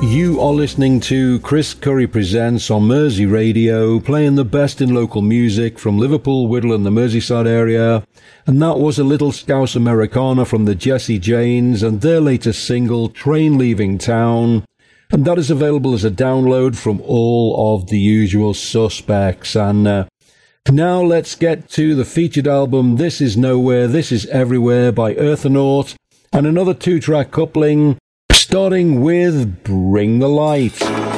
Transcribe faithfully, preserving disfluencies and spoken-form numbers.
You are listening to Chris Curry Presents on Mersey Radio, playing the best in local music from Liverpool, Whittle and the Merseyside area. And that was a little Scouse Americana from the Jessie Janes and their latest single, Train Leaving Town. And that is available as a download from all of the usual suspects. And uh, now let's get to the featured album, This Is Nowhere, This Is Everywhere by Earthanaut, and another two-track coupling, starting with Bring the Light.